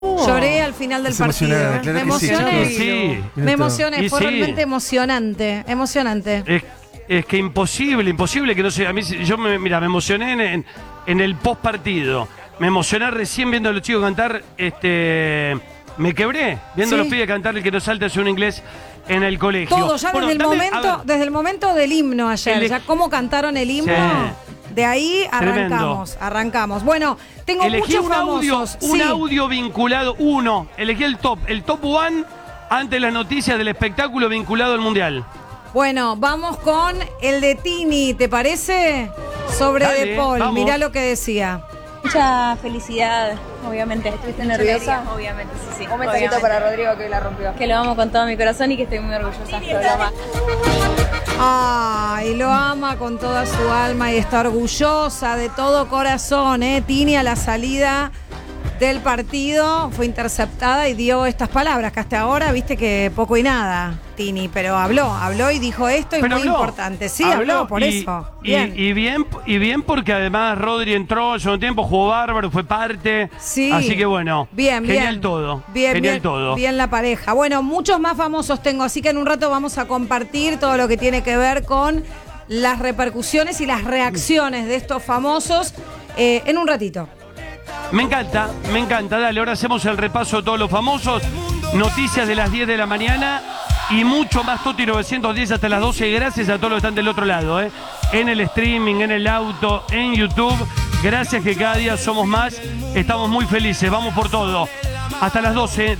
Lloré al final del partido. Claro Me emocioné. Sí. Me emocioné, Y fue sí. realmente emocionante. Emocionante. Es que imposible que no sea. A mí, me emocioné en el post partido. Me emocioné recién viendo a los chicos cantar. Me quebré viendo a los pibes cantar el que nos salta es un inglés en el colegio. Todo, ya Bueno, desde el momento del himno ayer, ya cómo cantaron el himno. Sí. De ahí Tremendo. arrancamos. Bueno, tengo elegí muchos famosos. un audio vinculado, elegí el top one ante las noticias del espectáculo vinculado al Mundial. Bueno, vamos con el de Tini, ¿te parece? Sobre Dale, De Paul, vamos. mirá lo que decía. Mucha felicidad, obviamente. ¿Estuviste nerviosa? Obviamente, sí. Un mensajito para Rodrigo que la rompió. Que lo amo con todo mi corazón y que estoy muy orgullosa. Lo amo. Ay, lo ama con toda su alma y está orgullosa de todo corazón, ¿eh? Tini a la salida del partido fue interceptada y dio estas palabras que hasta ahora viste que poco y nada, Tini, pero habló y dijo esto y Pero muy habló. importante. Sí, habló por eso. Bien. Y bien porque además Rodri entró, llevó tiempo, jugó bárbaro, fue parte. Sí. Así que bueno, Bien, genial bien. todo. Bien, genial bien, todo. bien la pareja. Bueno, muchos más famosos tengo, así que en un rato vamos a compartir todo lo que tiene que ver con las repercusiones y las reacciones de estos famosos en un ratito. Me encanta, dale, ahora hacemos el repaso de todos los famosos, noticias de las 10 de la mañana y mucho más Tuti 910 hasta las 12, gracias a todos los que están del otro lado, en el streaming, en el auto, en YouTube, gracias que cada día somos más, estamos muy felices, vamos por todo, hasta las 12,